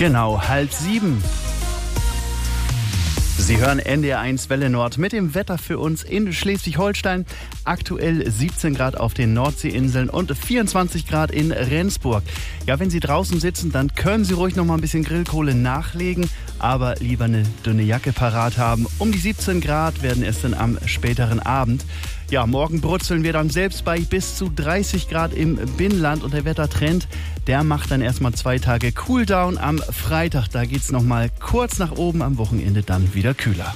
Genau, 6:30. Sie hören NDR1 Welle Nord mit dem Wetter für uns in Schleswig-Holstein. Aktuell 17 Grad auf den Nordseeinseln und 24 Grad in Rendsburg. Ja, wenn Sie draußen sitzen, dann können Sie ruhig noch mal ein bisschen Grillkohle nachlegen, aber lieber eine dünne Jacke parat haben. Um die 17 Grad werden es dann am späteren Abend. Ja, morgen brutzeln wir dann selbst bei bis zu 30 Grad im Binnenland und der Wettertrend, der macht dann erstmal 2 Tage Cooldown. Am Freitag, da geht's noch mal kurz nach oben, am Wochenende dann wieder kühler.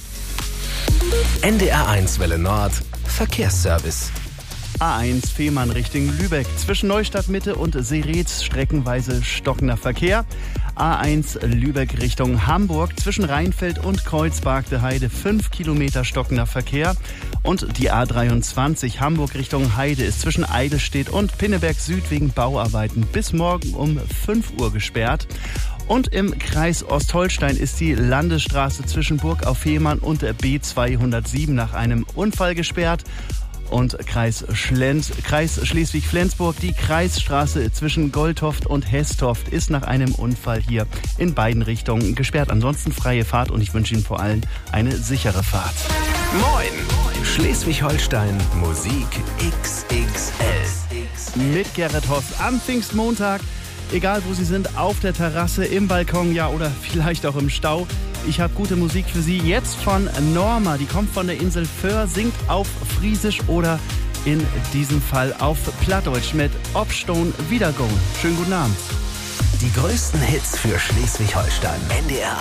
NDR1 Welle Nord, Verkehrsservice. A1 Fehmarn Richtung Lübeck. Zwischen Neustadt Mitte und Seretz streckenweise stockender Verkehr. A1 Lübeck Richtung Hamburg. Zwischen Rheinfeld und Kreuzberg Heide 5 Kilometer stockender Verkehr. Und die A23 Hamburg Richtung Heide ist zwischen Eidelstedt und Pinneberg Süd wegen Bauarbeiten bis morgen um 5 Uhr gesperrt. Und im Kreis Ostholstein ist die Landesstraße zwischen Burg auf Fehmarn und B207 nach einem Unfall gesperrt. Und Kreis Schleswig-Flensburg, die Kreisstraße zwischen Goldhoft und Hestoft ist nach einem Unfall hier in beiden Richtungen gesperrt. Ansonsten freie Fahrt und ich wünsche Ihnen vor allem eine sichere Fahrt. Moin! Schleswig-Holstein Musik XXL. Mit Gerrit Hoss am Pfingstmontag. Egal wo Sie sind, auf der Terrasse, im Balkon, ja, oder vielleicht auch im Stau. Ich habe gute Musik für Sie. Jetzt von Norma. Die kommt von der Insel Föhr, singt auf Friesisch oder in diesem Fall auf Plattdeutsch mit Obstone Wiedergehen. Schönen guten Abend. Die größten Hits für Schleswig-Holstein. NDR